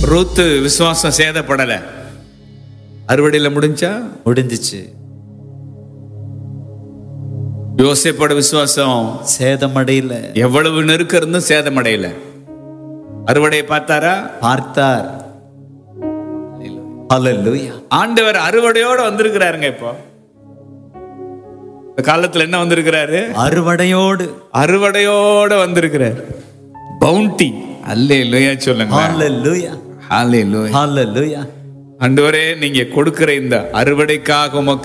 ரூத்து விசுவாசம் சேதப்படல. அறுவடையில முடிஞ்சிச்சு. யோசேப்போட விசுவாசம் சேதமடையில. எவ்வளவு நெருக்கம் இருந்தும் சேதமடையில. அறுவடையை பார்த்தார். ஹல்லேலூயா. ஆண்டவர் அறுவடையோட வந்திருக்கிறாருங்க. இப்போ இந்த காலத்துல என்ன வந்திருக்கிறாரு? அறுவடையோட வந்திருக்கிறார். பவுண்டி. அல்லேலூயா சொல்லுங்க. ஹல்லேலூயா. ஹல்லேலூயா. ஹல்லேலூயா. ஆண்டவரே, நீங்க கொடுக்கிற இந்த அறுவடைக்காக உமக்கு